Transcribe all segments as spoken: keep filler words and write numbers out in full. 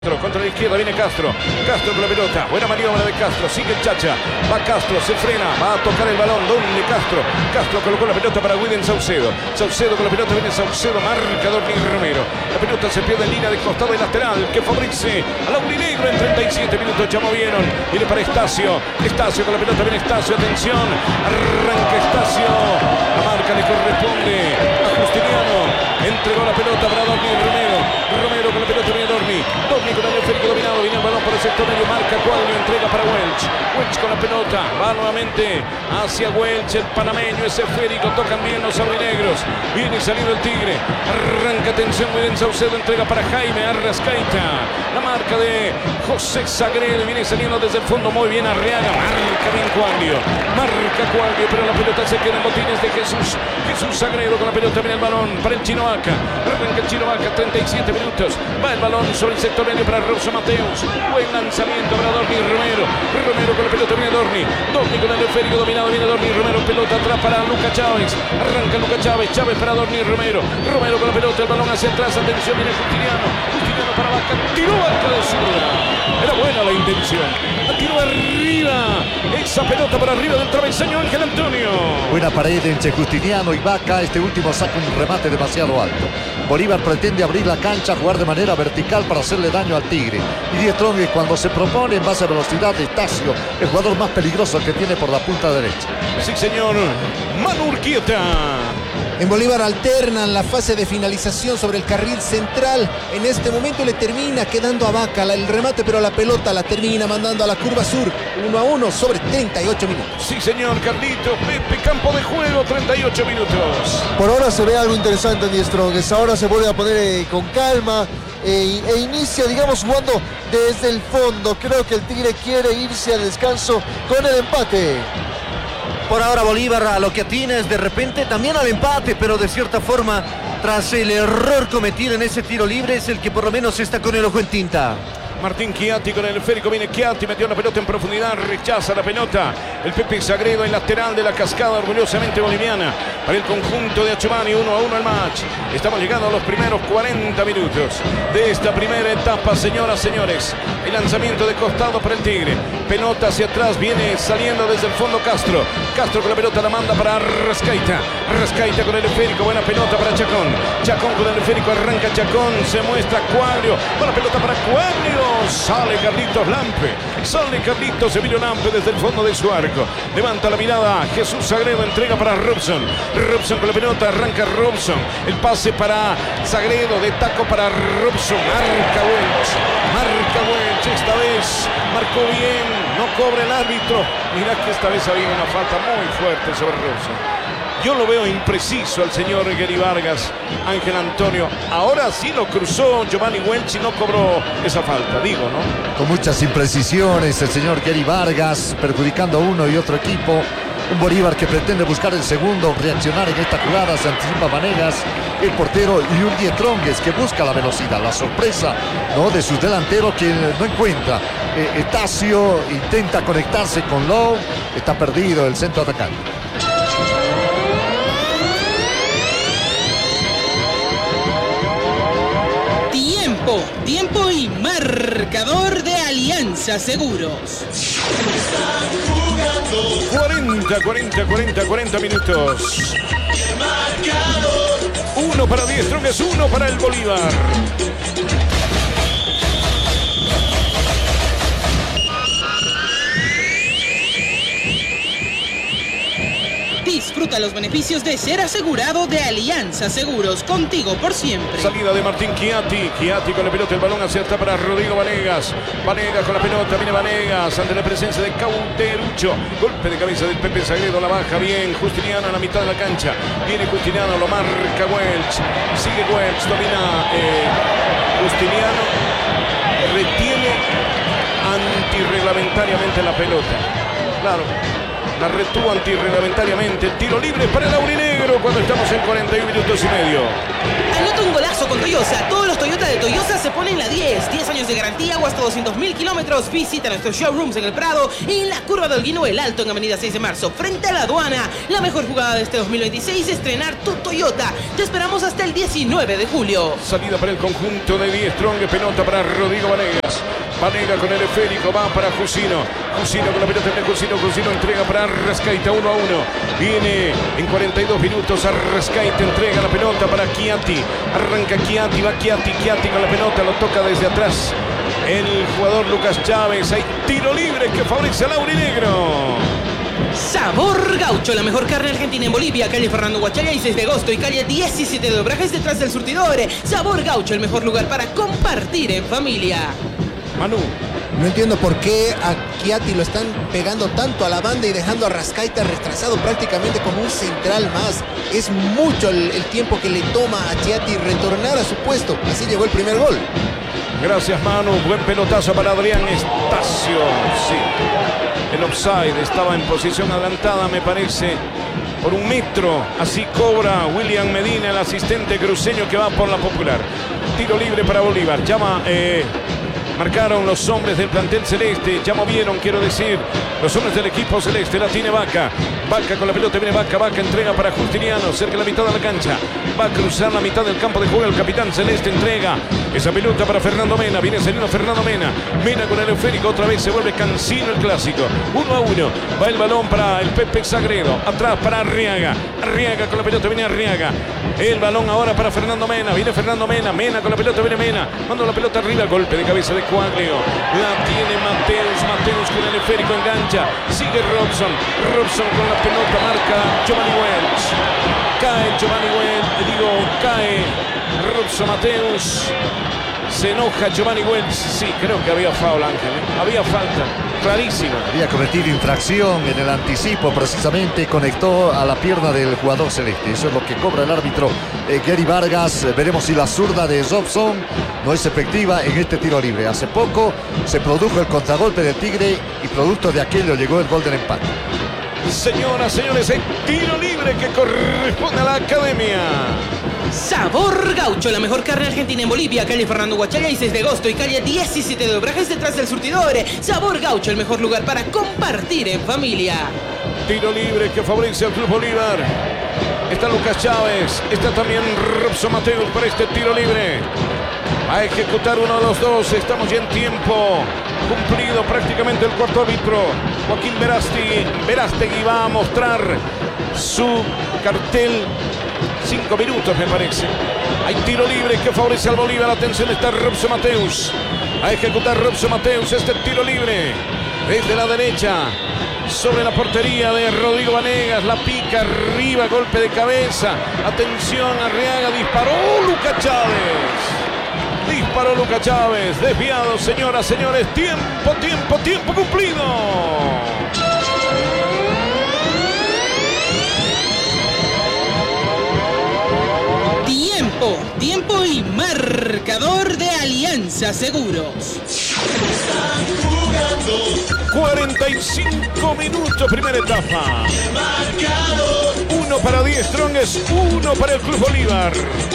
Contra la izquierda viene Castro. Castro con la pelota. Buena maniobra de Castro. Sigue el Chacha. Va Castro. Se frena. Va a tocar el balón. ¿Dónde Castro? Castro colocó la pelota para William Saucedo. Saucedo con la pelota. Viene Saucedo. Marca Dorni Romero. La pelota se pierde en línea de costado y lateral. Que favorece a la Aurinegro en treinta y siete minutos. Ya movieron. Viene para Estacio. Estacio con la pelota. Viene Estacio. Atención. Arranca Estacio. La marca le corresponde a Justiniano. Entregó la pelota para Dorni Romero. Romero con la pelota. Viene Dorni. Dorni con el esférico dominado, viene el balón por el sector medio, marca Cuadro, entrega para Welch. Welch con la pelota, va nuevamente hacia Welch, el panameño, ese esférico, tocan bien los aurinegros. Viene saliendo el Tigre, arranca atención, William Saucedo, entrega para Jaime Arrascaita. La marca de José Sagredo, viene saliendo desde el fondo, muy bien Arriaga, marca bien Cuaglio, marca Cuaglio, pero la pelota se queda en botines de Jesús. Jesús Sagredo con la pelota, viene el balón para el Chino Vaca, arranca el Chino Vaca, treinta y siete minutos, va el balón sobre el sector medio para Rosso Mateus. Buen lanzamiento para Dorni Romero. Romero con la pelota, viene Dorni. Dorni con el esférico dominado, viene Dorni Romero. Pelota atrás para Luca Chávez. Arranca Luca Chávez. Chávez para Dorni Romero. Romero con la pelota, el balón hacia atrás. Atención, viene Justiniano. Justiniano para Vaca. Tiró Vaca de zurda. Era buena la intención. La tiró arriba. Esa pelota para arriba del travesaño Ángel Antonio. Buena pared entre Justiniano y Vaca. Este último saca un remate demasiado alto. Bolívar pretende abrir la cancha, jugar de manera vertical para hacerle daño al Tigre. Y Die Strongest, cuando se propone en base a velocidad, Estacio, el jugador más peligroso que tiene por la punta derecha. Sí, señor. Manu Urquieta. En Bolívar alternan la fase de finalización sobre el carril central. En este momento le termina quedando a Vaca el remate, pero la pelota la termina mandando a la curva sur. uno a uno sobre treinta y ocho minutos. Sí, señor. Carlitos, Pepe, campo de juego, treinta y ocho minutos. Por ahora se ve algo interesante en Die Strongest. Ahora se vuelve a poner eh, con calma. E, e inicia, digamos, jugando desde el fondo. Creo que el Tigre quiere irse al descanso con el empate. Por ahora Bolívar a lo que atina es de repente también al empate, pero de cierta forma, tras el error cometido en ese tiro libre, es el que por lo menos está con el ojo en tinta. Martín Chiatti con el esférico, viene Chiatti, metió la pelota en profundidad, rechaza la pelota. El Pepe Sagredo en lateral de la cascada orgullosamente boliviana. Para el conjunto de Achumani, uno a uno el match. Estamos llegando a los primeros cuarenta minutos de esta primera etapa, señoras, señores. El lanzamiento de costado para el Tigre. Pelota hacia atrás, viene saliendo desde el fondo Castro. Castro con la pelota la manda para Arrascaita. Arrascaita con el esférico, buena pelota para Chacón. Chacón con el esférico, arranca Chacón, se muestra Cuaglio. Buena pelota para Cuaglio. Sale Carlitos Lampe. Sale Carlitos Emilio Lampe desde el fondo de su arco. Levanta la mirada. Jesús Sagredo entrega para Robson. Robson con la pelota. Arranca Robson. El pase para Sagredo. De taco para Robson. Marca Welch. Marca Welch. Esta vez marcó bien. No cobra el árbitro. Mirá que esta vez había una falta muy fuerte sobre Robson. Yo lo veo impreciso al señor Gary Vargas, Ángel Antonio. Ahora sí lo cruzó Giovanni Welch y no cobró esa falta, digo, ¿no? Con muchas imprecisiones el señor Gary Vargas, perjudicando a uno y otro equipo. Un Bolívar que pretende buscar el segundo, reaccionar en esta jugada, se anticipa Vanegas, el portero, y un Die Strongest que busca la velocidad, la sorpresa, ¿no?, de sus delanteros que no encuentra. Eh, Estacio intenta conectarse con Lowe, está perdido el centro atacante. Tiempo, tiempo y marcador de Alianza Seguros. cuarenta, cuarenta, cuarenta, cuarenta minutos. Uno para Die Strongest, uno para el Bolívar. Disfruta los beneficios de ser asegurado de Alianza Seguros, contigo por siempre. Salida de Martín Chiatti. Chiatti con la pelota, el balón hacia atrás para Rodrigo Vanegas. Vanegas con la pelota, viene Vanegas ante la presencia de Cauterucho. Golpe de cabeza del Pepe Sagredo, la baja bien. Justiniano a la mitad de la cancha. Viene Justiniano, lo marca Welch. Sigue Welch, domina eh, Justiniano. Retiene antirreglamentariamente la pelota. Claro. La retuvo antirreglamentariamente. El tiro libre para el aurinegro cuando estamos en cuarenta y un minutos y medio. Anota un golazo con Toyosa. Todos los Toyota de Toyosa se ponen la diez. diez años de garantía o hasta doscientos mil kilómetros. Visita nuestros showrooms en El Prado y en la curva del Guino El Alto en Avenida seis de marzo, frente a la aduana. La mejor jugada de este dos mil veintiséis es estrenar tu Toyota. Te esperamos hasta el diecinueve de julio. Salida para el conjunto de Die Strong. Pelota para Rodrigo Vanegas. Vanega con el esférico, va para Jusino. Jusino con la pelota de Jusino. Jusino entrega para Arrascaita, uno a uno. Viene en cuarenta y dos minutos. Arrascaita entrega la pelota para Chiatti. Arranca Chiatti, va Chiatti. Chiatti con la pelota, lo toca desde atrás el jugador Lucas Chávez. Hay tiro libre que favorece al aurinegro. Sabor Gaucho, la mejor carne argentina en Bolivia. Calle Fernando Guachalla y seis de agosto y calle diecisiete de Obrajes detrás del surtidor. Sabor Gaucho, el mejor lugar para compartir en familia. Manu. No entiendo por qué a Chiatti lo están pegando tanto a la banda y dejando a Arrascaita retrasado prácticamente como un central más. Es mucho el, el tiempo que le toma a Chiatti retornar a su puesto. Así llegó el primer gol. Gracias, Manu. Buen pelotazo para Adrián Estacio. Sí. El offside estaba en posición adelantada, me parece, por un metro. Así cobra William Medina, el asistente cruceño que va por la Popular. Tiro libre para Bolívar. Llama... Eh, Marcaron los hombres del plantel celeste. Ya movieron, quiero decir, los hombres del equipo celeste. La tiene Vaca. Vaca con la pelota, viene Vaca. Vaca entrega para Justiniano, cerca de la mitad de la cancha. Va a cruzar la mitad del campo de juego. El capitán celeste entrega esa pelota para Fernando Mena. Viene saliendo Fernando Mena. Mena con el esférico. Otra vez se vuelve cansino el clásico. Uno a uno. Va el balón para el Pepe Sagredo. Atrás para Arriaga. Arriaga con la pelota, viene Arriaga. El balón ahora para Fernando Mena. Viene Fernando Mena. Mena con la pelota, viene Mena. Manda la pelota arriba. Golpe de cabeza de Coaglio. La tiene Mateus. Mateus con el esférico engancha. Sigue Robson. Robson con la pelota. Marca Giovanni Welch. Cae Giovanni Welch. Digo, cae Robson Mateus. Se enoja Giovanni Welch. Sí, creo que había foul, Ángel. ¿eh? Había falta. Clarísima. Había cometido infracción en el anticipo, precisamente conectó a la pierna del jugador celeste. Eso es lo que cobra el árbitro eh, Gary Vargas. Eh, veremos si la zurda de Robson no es efectiva en este tiro libre. Hace poco se produjo el contragolpe del Tigre y producto de aquello llegó el gol del empate. Señoras, señores, el tiro libre que corresponde a la academia. Sabor Gaucho, la mejor carne argentina en Bolivia. Calle Fernando Guachalla y seis de agosto y calle diecisiete de Obrajes detrás del surtidor. Sabor Gaucho, el mejor lugar para compartir en familia. Tiro libre que favorece al Club Bolívar. Está Lucas Chávez. Está también Robson Mateus para este tiro libre. A ejecutar uno de los dos. Estamos ya en tiempo cumplido prácticamente el cuarto árbitro. Joaquín Verástegui, Verástegui va a mostrar su cartel. Cinco minutos me parece. Hay tiro libre que favorece al Bolívar. Atención, está Robson Mateus. A ejecutar Robson Mateus este tiro libre. Desde la derecha. Sobre la portería de Rodrigo Vanegas. La pica arriba. Golpe de cabeza. Atención, Arriaga disparó. Lucas Chávez. Disparó Lucas Chávez. Desviado, señoras, señores. Tiempo, tiempo, tiempo cumplido. Tiempo, tiempo y marcador de Alianza Seguros. cuarenta y cinco minutos, primera etapa. Uno para Die Strongest, uno para el Club Bolívar.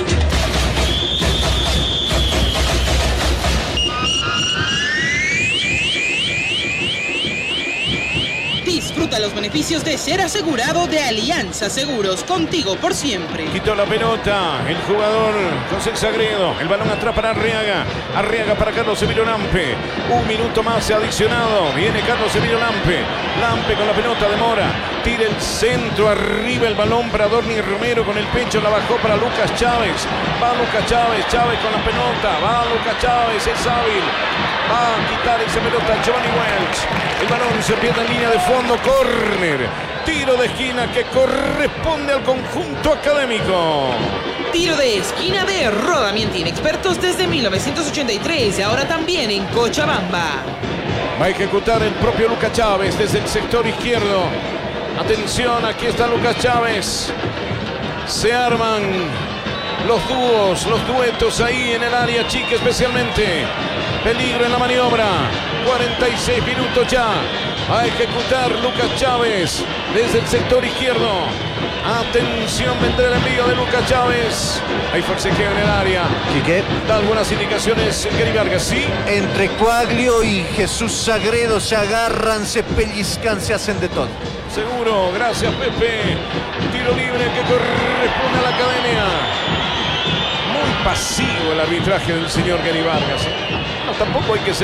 Disfruta los beneficios de ser asegurado de Alianza Seguros, contigo por siempre. Quitó la pelota el jugador José Sagredo. El balón atrás para Arriaga. Arriaga para Carlos Emilio Lampe. Un minuto más se ha adicionado. Viene Carlos Emilio Lampe. Lampe con la pelota de Mora. Tira el centro arriba el balón para Dorni Romero con el pecho. La bajó para Lucas Chávez. Va Lucas Chávez. Chávez con la pelota. Va Lucas Chávez. Es hábil. Va a quitar esa pelota Giovanni Welch. El balón se pierde en línea de fondo. Córner. Tiro de esquina que corresponde al conjunto académico. Tiro de esquina de Rodamientin. Expertos desde mil novecientos ochenta y tres y ahora también en Cochabamba. Va a ejecutar el propio Lucas Chávez desde el sector izquierdo. Atención, aquí está Lucas Chávez. Se arman los dúos, los duetos ahí en el área chica especialmente. Peligro en la maniobra. cuarenta y seis minutos ya. a ejecutar Lucas Chávez desde el sector izquierdo. Atención, vendrá el envío de Lucas Chávez. Hay forcejeo en el área. Quique. Da algunas indicaciones Gary Vargas, ¿sí? Entre Coaglio y Jesús Sagredo se agarran, se pellizcan, se hacen de todo. Seguro, gracias Pepe. Tiro libre que corresponde a la academia. Muy pasivo el arbitraje del señor Gary Vargas, ¿eh? No, tampoco hay que ser